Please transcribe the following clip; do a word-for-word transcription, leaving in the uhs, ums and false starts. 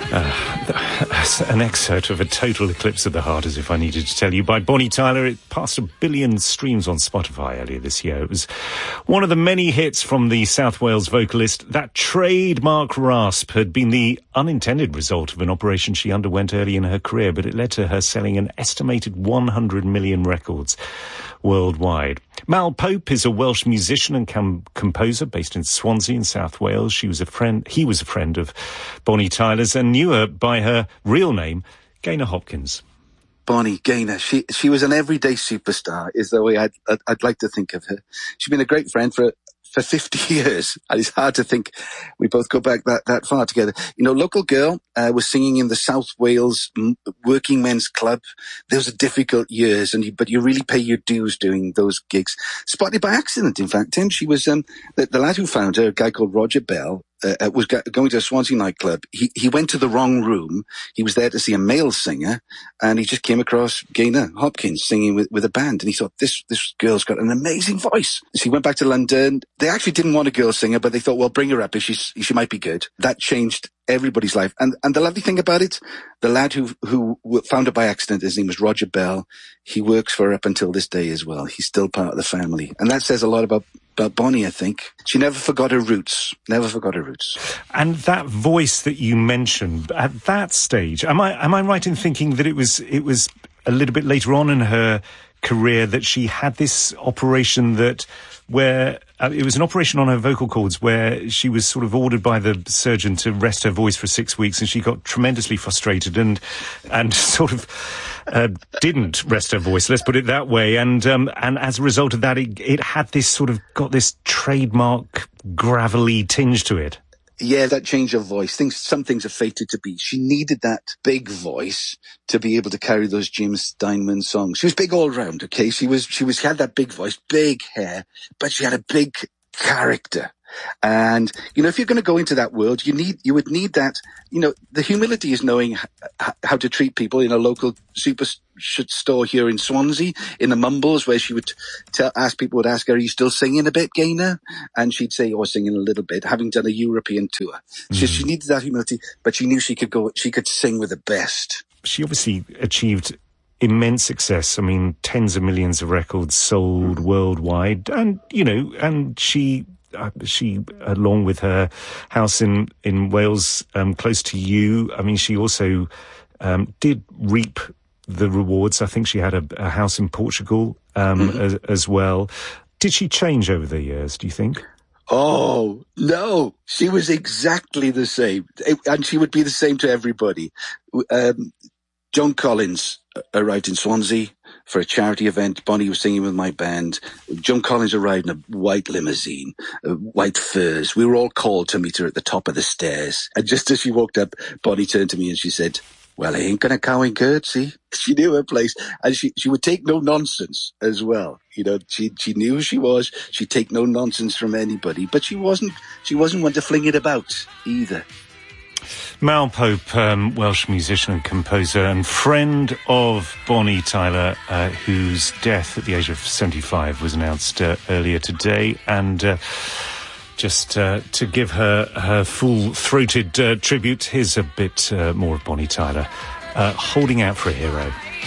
Uh, an excerpt of A Total Eclipse of the Heart, as if I needed to tell you, by Bonnie Tyler. It passed a billion streams on Spotify earlier this year. It was one of the many hits from the South Wales vocalist. That trademark rasp had been the unintended result of an operation she underwent early in her career, but it led to her selling an estimated one hundred million records worldwide. Mal Pope is a Welsh musician and com- composer based in Swansea in South Wales. She was a friend, he was a friend of Bonnie Tyler's and knew her by her real name, Gaynor Hopkins. Bonnie Gaynor, she she was an everyday superstar, is the way I'd, I'd, I'd like to think of her. She's been a great friend for for fifty years, and it's hard to think we both go back that, that far together. You know, local girl, uh, was singing in the South Wales Working Men's Club. Those are difficult years, and you, but you really pay your dues doing those gigs. Spotted by accident, in fact, Tim. She was, um, the, the lad who found her, a guy called Roger Bell, Uh, was go- going to a Swansea nightclub. He he went to the wrong room. He was there to see a male singer, and he just came across Gaynor Hopkins singing with, with a band, and he thought, this this girl's got an amazing voice. So he went back to London. They actually didn't want a girl singer, but they thought, well, bring her up if she's she might be good. That changed everybody's life. And and the lovely thing about it, the lad who who found her by accident, his name was Roger Bell. He works for her up until this day as well. He's still part of the family, and that says a lot about. But Bonnie, I think, she never forgot her roots. Never forgot her roots. And that voice that you mentioned at that stage, am I am I right in thinking that it was it was a little bit later on in her career that she had this operation that where uh, it was an operation on her vocal cords where she was sort of ordered by the surgeon to rest her voice for six weeks, and she got tremendously frustrated and and sort of. Uh, didn't rest her voice, let's put it that way, and um, and as a result of that, it, it had this sort of got this trademark gravelly tinge to it. Yeah, that change of voice. Things, some things are fated to be. She needed that big voice to be able to carry those Jim Steinman songs. She was big all round. Okay, she was she was she had that big voice, big hair, but she had a big character. And, you know, if you're going to go into that world, you need, you would need that, you know, the humility is knowing h- how to treat people in a local super store here in Swansea, in the Mumbles, where she would tell, ask people would ask her, are you still singing a bit, Gaynor? And she'd say, oh, singing a little bit, having done a European tour. Mm. So she needed that humility, but she knew she could go, she could sing with the best. She obviously achieved immense success. I mean, tens of millions of records sold mm. worldwide. And, you know, and she, Uh, she, along with her house in, in Wales, um, close to you, I mean, she also um, did reap the rewards. I think she had a, a house in Portugal um, mm-hmm. as, as well. Did she change over the years, do you think? Oh, no. She was exactly the same. And she would be the same to everybody. Um, John Collins arrived in Swansea for a charity event. Bonnie was singing with my band. John Collins arrived in a white limousine, uh, white furs. We were all called to meet her at the top of the stairs. And just as she walked up, Bonnie turned to me and she said, well, I ain't gonna cow in curtsy. She knew her place. And she, she would take no nonsense as well. You know, she, she knew who she was. She'd take no nonsense from anybody, but she wasn't, she wasn't one to fling it about either. Mal Pope, um, Welsh musician and composer and friend of Bonnie Tyler, uh, whose death at the age of seventy-five was announced uh, earlier today. And uh, just uh, to give her her full-throated uh, tribute, here's a bit uh, more of Bonnie Tyler, uh, holding out for a hero.